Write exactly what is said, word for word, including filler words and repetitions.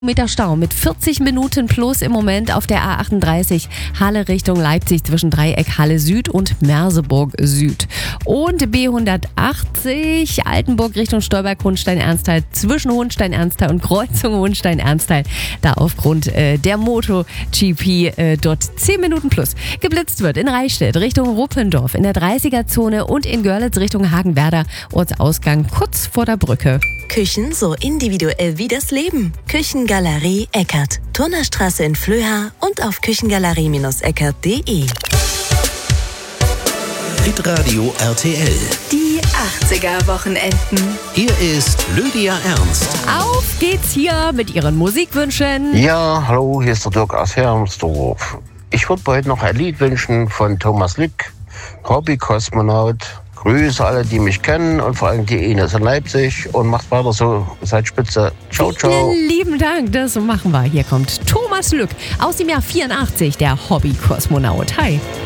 Meter Stau mit vierzig Minuten plus im Moment auf der A achtunddreißig Halle Richtung Leipzig zwischen Dreieck Halle Süd und Merseburg Süd. Und B hundertachtzig Altenburg Richtung Stolberg-Hohenstein-Ernsthal zwischen Hohenstein-Ernsthal und Kreuzung Hohenstein-Ernsthal. Da aufgrund äh, der MotoGP äh, dort zehn Minuten plus geblitzt wird. In Reichstätt Richtung Ruppendorf in der dreißiger-Zone und in Görlitz Richtung Hagenwerder Ortsausgang kurz vor der Brücke. Küchen so individuell wie das Leben. Küchengalerie Eckert. Turnerstraße in Flöha und auf küchengalerie Eckert punkt de. Hitradio R T L. Die achtziger-Wochenenden. Hier ist Lydia Ernst. Auf geht's hier mit Ihren Musikwünschen. Ja, hallo, hier ist der Dirk aus Hermsdorf. Ich würde mir heute noch ein Lied wünschen von Thomas Lück, Hobby-Kosmonaut. Grüße alle, die mich kennen und vor allem die Ines in Leipzig und macht weiter so, seid spitze. Ciao, ciao. Vielen lieben Dank, das machen wir. Hier kommt Thomas Lück aus dem Jahr vierundachtzig, der Hobby-Kosmonaut. Hi.